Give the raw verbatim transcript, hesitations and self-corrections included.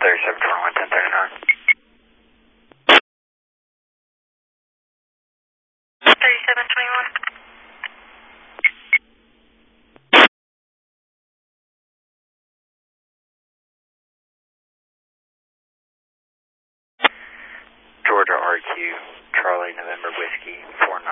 thirty-seven twenty-one, ten thirty-nine. thirty-seven twenty-one. Georgia R Q, Charlie November Whiskey, four